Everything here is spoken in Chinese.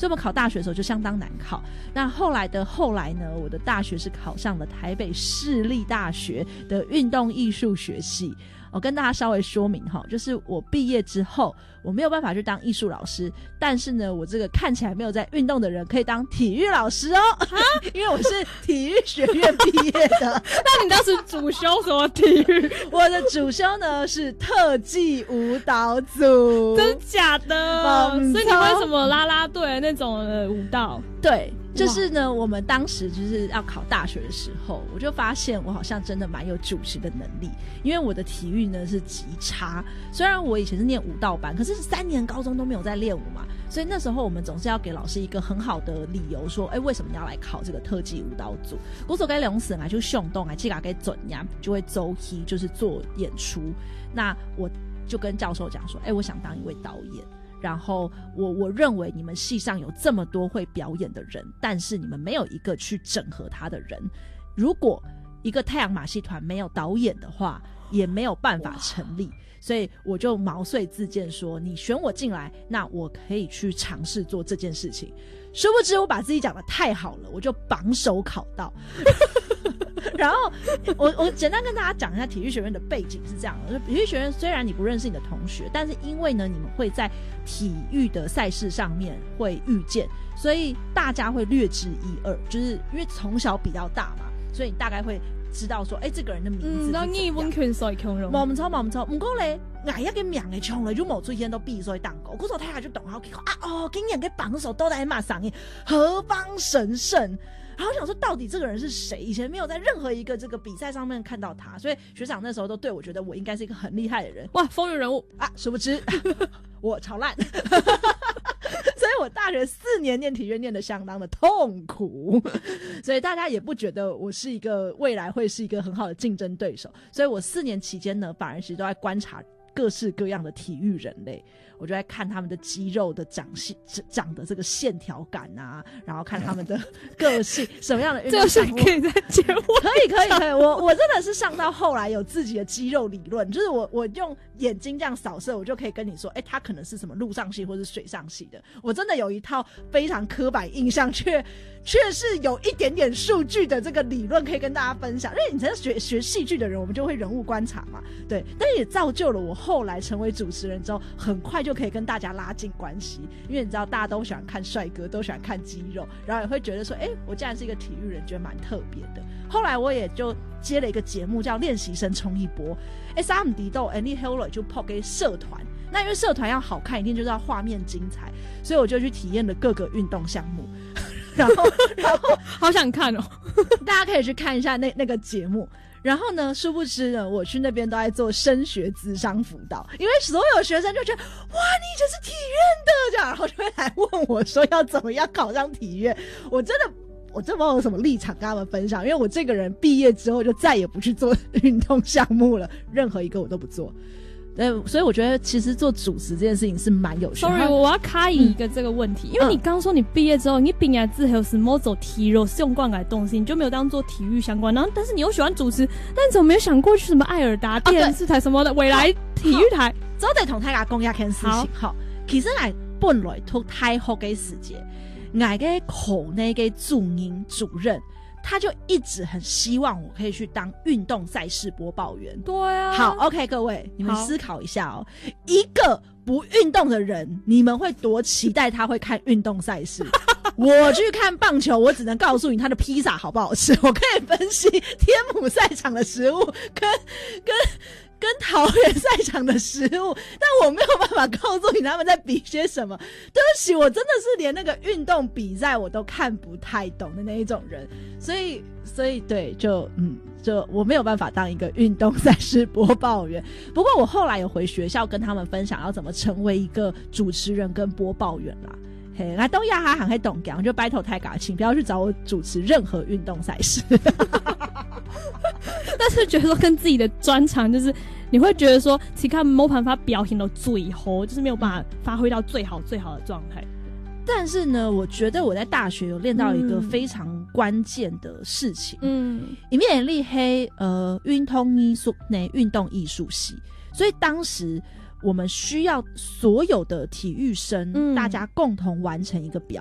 所以我们考大学的时候就相当难考。那后来呢，我的大学是考上了台北市立大学的运动艺术学系。我跟大家稍微说明哈，就是我毕业之后我没有办法去当艺术老师，但是呢我这个看起来没有在运动的人可以当体育老师哦，因为我是体育学院毕业的。 那你当时主修什么体育？ 我的主修呢是特技舞蹈组。 真假的？所以你会什么啦啦队那种舞蹈？ 对，就是呢我们当时就是要考大学的时候，我就发现我好像真的蛮有主持的能力，因为我的体育呢是极差。虽然我以前是念舞蹈班，可是3年高中都没有在练舞嘛，所以那时候我们总是要给老师一个很好的理由说，为什么你要来考这个特技舞蹈组？我所该两死来就运动啊，这个该怎样就会走起，就是做演出。那我就跟教授讲说，我想当一位导演。然后我认为你们系上有这么多会表演的人，但是你们没有一个去整合他的人。如果一个太阳马戏团没有导演的话，也没有办法成立。所以我就毛遂自荐说，你选我进来，那我可以去尝试做这件事情。殊不知我把自己讲得太好了，我就榜首考到。然后我简单跟大家讲一下体育学院的背景是这样的，体育学院虽然你不认识你的同学，但是因为呢你们会在体育的赛事上面会遇见，所以大家会略知一二，就是因为从小比较大嘛，所以你大概会知道说这个人的名字是怎样。 那語文拳賽強咯， 冇唔錯，不過咧捱一嘅名嘅從來都冇出現到比賽當過。嗰時候睇下就懂，然後竟然嘅榜首都在馬上面，何方神聖？然後我想說到底這個人是誰？以前沒有在任何一個這個比賽上面看到他，所以學長那時候都對我覺得我應該是一個很厲害的人。 哇，風雲人物啊！殊不知我超爛。所以我大學4年念體育念得相當的痛苦，所以大家也不覺得我是一個未來會是一個很好的競爭對手。所以我4年期間呢，反而其實都在觀察各式各樣的體育人類，我就在看他們的肌肉的長的這個線條感啊，然後看他們的個性什麼樣的運動項目。 這個可以在節目可以我真的是上到後來有自己的肌肉理論，就是我用眼睛這樣掃射，我就可以跟你說他可能是什麼陸上系或是水上系的。我真的有一套非常刻板印象卻是有一點點數據的這個理論可以跟大家分享。因為你在學戲劇的人，我們就會人物觀察嘛，對，但也造就了我後來成為主持人之後，很快就可以跟大家拉近關係。因為你知道大家都喜歡看帥哥，都喜歡看肌肉，然後也會覺得說我既然是一個體育人，覺得蠻特別的。後來我也就接了一個節目叫練習生衝一波，三唔地道你後來就拋給社團。那因為社團要好看，一定就是要畫面精彩，所以我就去體驗了各個運動項目。然後好想看哦， 大家可以去看一下那個節目。然後呢，殊不知呢，我去那邊都在做升學諮商輔導，因為所有學生就覺得哇，你以前是體院的這樣，然後就會來問我說要怎麼樣考上體院。我真的不知道有什麼立場跟他們分享，因為我這個人畢業之後就再也不去做運動項目了，任何一個我都不做。所以我覺得其實做主持這件事情是蠻有趣的。 Sorry， 我要卡你一個這個問題，因為你剛說你畢業之後，你畢業之後是沒走體育相關的東西，你就沒有當做體育相關，然後但是你又喜歡主持，但你怎麼沒有想過去什麼愛爾達電視台什麼的未來體育台？ 我得同大家講一件事情。好，其實我本來讀大學嘅時節，我嘅校內嘅主任主任他就一直很希望我可以去當運動賽事播報員。 對啊， 好 OK 各位你們思考一下哦，一個不運動的人你們會多期待他會看運動賽事？我去看棒球，我只能告訴你他的披薩好不好吃，我可以分析天母賽場的食物跟桃園賽場的食物，但我沒有辦法告訴你他們在比些什麼。對不起，我真的是連那個運動比賽我都看不太懂的那一種人，所以對，就我沒有辦法當一個運動賽事播報員。不過我後來有回學校跟他們分享要怎麼成為一個主持人跟播報員啦。嘿，那東亞哈行喺東港就拜託太嘎，請不要去找我主持任何運動賽事。 但是覺得說跟自己的專長，就是你會覺得說其他沒辦法表現到最好，就是沒有辦法發揮到最好的狀態。 但是呢，我覺得我在大學有練到一個非常關鍵的事情，因為你係運動藝術系，所以當時我們需要所有的體育生大家共同完成一個表